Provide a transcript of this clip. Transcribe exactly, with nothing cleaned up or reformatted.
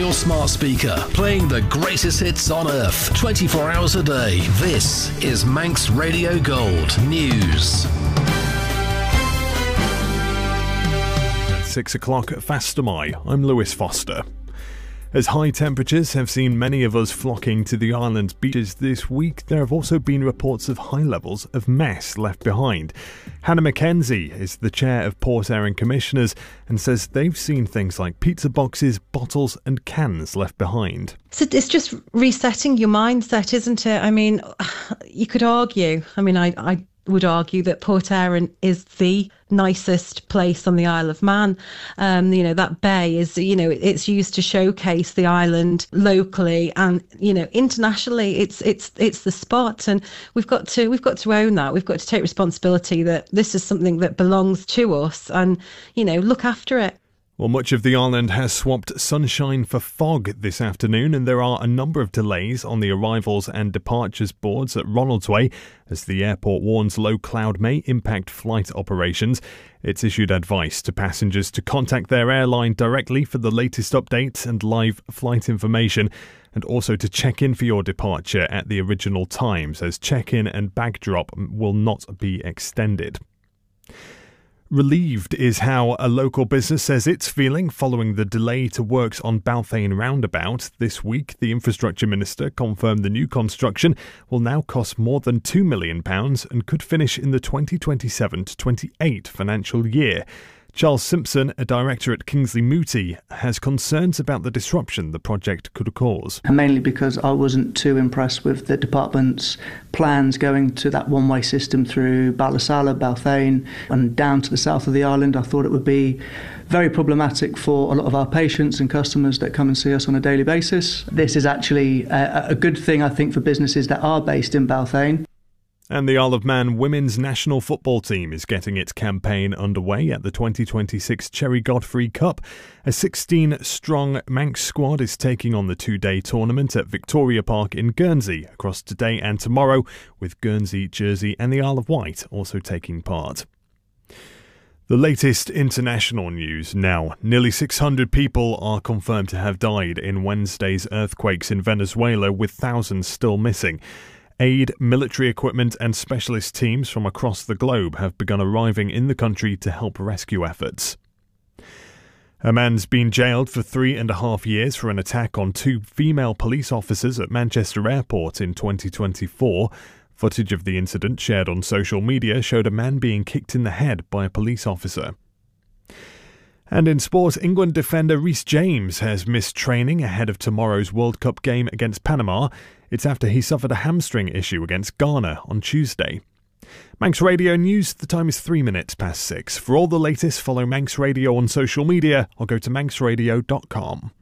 your smart speaker, playing the greatest hits on earth, twenty-four hours a day. This is Manx Radio Gold News. At six o'clock at Fastamai, I'm Lewis Foster. As high temperatures have seen many of us flocking to the island's beaches this week, there have also been reports of high levels of mess left behind. Hannah Mackenzie is the chair of Port Erin Commissioners and says they've seen things like pizza boxes, bottles and cans left behind. So it's just resetting your mindset, isn't it? I mean, you could argue, I mean, I, I would argue that Port Erin is the nicest place on the Isle of Man. Um, you know, that bay is, you know, it's used to showcase the island locally and, you know, internationally. It's it's it's the spot, and we've got to we've got to own that. We've got to take responsibility that this is something that belongs to us, and, you know, look after it. Well, much of the island has swapped sunshine for fog this afternoon, and there are a number of delays on the arrivals and departures boards at Ronaldsway as the airport warns low cloud may impact flight operations. It's issued advice to passengers to contact their airline directly for the latest updates and live flight information, and also to check in for your departure at the original times, as check-in and bag drop will not be extended. Relieved is how a local business says it's feeling following the delay to works on Balthain Roundabout. This week, the Infrastructure Minister confirmed the new construction will now cost more than two million pounds and could finish in the twenty twenty-seven to twenty-eight financial year. Charles Simpson, a director at Kingsley Mooti, has concerns about the disruption the project could cause. And mainly because I wasn't too impressed with the department's plans going to that one-way system through Ballasalla, Balthain and down to the south of the island. I thought it would be very problematic for a lot of our patients and customers that come and see us on a daily basis. This is actually a, a good thing, I think, for businesses that are based in Balthain. And the Isle of Man women's national football team is getting its campaign underway at the twenty twenty-six Cherry Godfrey Cup. A sixteen-strong Manx squad is taking on the two-day tournament at Victoria Park in Guernsey across today and tomorrow, with Guernsey, Jersey and the Isle of Wight also taking part. The latest international news now. Nearly six hundred people are confirmed to have died in Wednesday's earthquakes in Venezuela, with thousands still missing. Aid, military equipment and specialist teams from across the globe have begun arriving in the country to help rescue efforts. A man's been jailed for three and a half years for an attack on two female police officers at Manchester Airport in twenty twenty-four. Footage of the incident shared on social media showed a man being kicked in the head by a police officer. And in sport, England defender Reece James has missed training ahead of tomorrow's World Cup game against Panama. It's after he suffered a hamstring issue against Ghana on Tuesday. Manx Radio News, the time is three minutes past six. For all the latest, follow Manx Radio on social media or go to manx radio dot com.